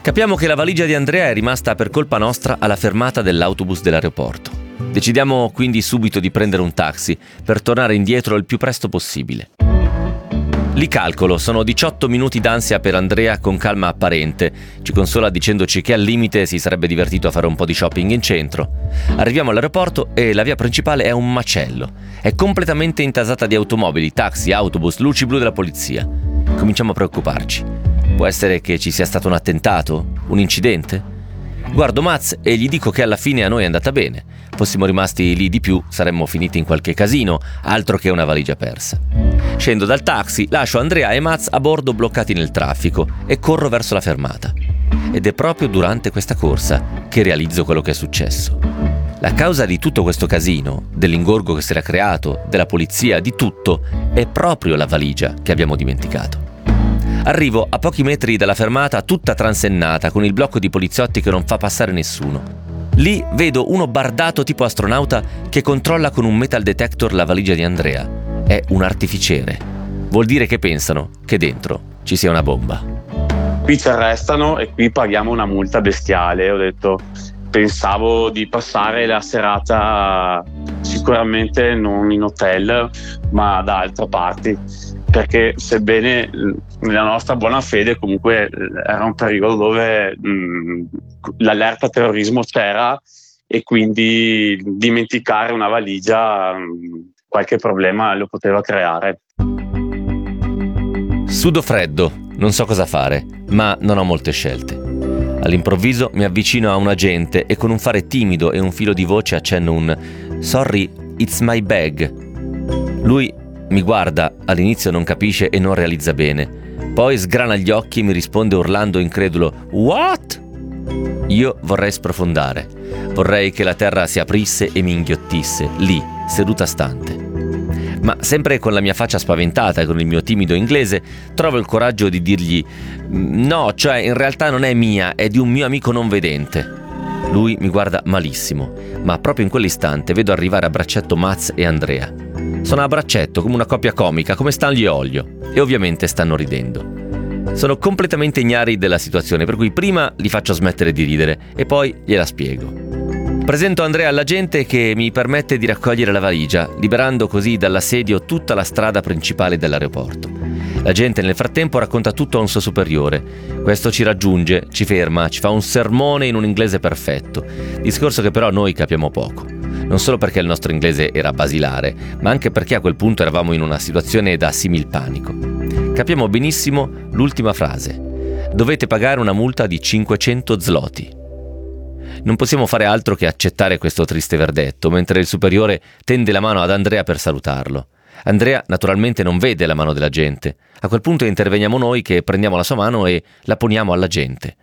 Capiamo che la valigia di Andrea è rimasta per colpa nostra alla fermata dell'autobus dell'aeroporto. Decidiamo quindi subito di prendere un taxi per tornare indietro il più presto possibile. Li calcolo, sono 18 minuti d'ansia per Andrea con calma apparente. Ci consola dicendoci che al limite si sarebbe divertito a fare un po' di shopping in centro. Arriviamo all'aeroporto e la via principale è un macello. È completamente intasata di automobili, taxi, autobus, luci blu della polizia. Cominciamo a preoccuparci. Può essere che ci sia stato un attentato? Un incidente? Guardo Maz e gli dico che alla fine a noi è andata bene. Fossimo rimasti lì di più, saremmo finiti in qualche casino, altro che una valigia persa. Scendo dal taxi, lascio Andrea e Maz a bordo bloccati nel traffico e corro verso la fermata. Ed è proprio durante questa corsa che realizzo quello che è successo. La causa di tutto questo casino, dell'ingorgo che si era creato, della polizia, di tutto, è proprio la valigia che abbiamo dimenticato. Arrivo a pochi metri dalla fermata tutta transennata con il blocco di poliziotti che non fa passare nessuno. Lì vedo uno bardato tipo astronauta che controlla con un metal detector la valigia di Andrea. È un artificiere. Vuol dire che pensano che dentro ci sia una bomba. Qui ci arrestano e qui paghiamo una multa bestiale. Ho detto, pensavo di passare la serata sicuramente non in hotel ma da altre parti, perché sebbene nella nostra buona fede comunque era un periodo dove l'allerta terrorismo c'era e quindi dimenticare una valigia qualche problema lo poteva creare. Sudo freddo, non so cosa fare, ma non ho molte scelte. All'improvviso mi avvicino a un agente e con un fare timido e un filo di voce accenno un "Sorry, it's my bag". Lui mi guarda, all'inizio non capisce e non realizza bene. Poi sgrana gli occhi e mi risponde urlando incredulo "What?". Io vorrei sprofondare. Vorrei che la terra si aprisse e mi inghiottisse, lì, seduta stante. Ma sempre con la mia faccia spaventata e con il mio timido inglese, trovo il coraggio di dirgli "No, cioè in realtà non è mia, è di un mio amico non vedente". Lui mi guarda malissimo, ma proprio in quell'istante vedo arrivare a braccetto Maz e Andrea. Sono a braccetto come una coppia comica, come Stanley e Olio, e ovviamente stanno ridendo. Sono completamente ignari della situazione, per cui prima li faccio smettere di ridere e poi gliela spiego. Presento Andrea all'agente che mi permette di raccogliere la valigia, liberando così dall'assedio tutta la strada principale dell'aeroporto. L'agente nel frattempo racconta tutto a un suo superiore. Questo ci raggiunge, ci ferma, ci fa un sermone in un inglese perfetto, discorso che però noi capiamo poco. Non solo perché il nostro inglese era basilare, ma anche perché a quel punto eravamo in una situazione da similpanico. Capiamo benissimo l'ultima frase. Dovete pagare una multa di 500 zloty. Non possiamo fare altro che accettare questo triste verdetto, mentre il superiore tende la mano ad Andrea per salutarlo. Andrea naturalmente non vede la mano dell'agente. A quel punto interveniamo noi che prendiamo la sua mano e la poniamo all'agente.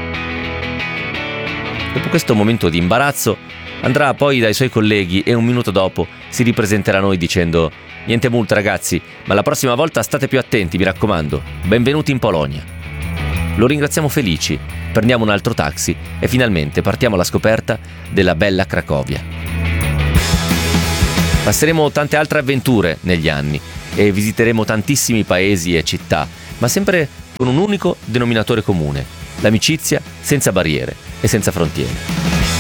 Dopo questo momento di imbarazzo, andrà poi dai suoi colleghi e un minuto dopo si ripresenterà a noi dicendo «Niente multa ragazzi, ma la prossima volta state più attenti, mi raccomando. Benvenuti in Polonia». Lo ringraziamo felici, prendiamo un altro taxi e finalmente partiamo alla scoperta della bella Cracovia. Passeremo tante altre avventure negli anni e visiteremo tantissimi paesi e città, ma sempre con un unico denominatore comune: l'amicizia senza barriere e senza frontiere.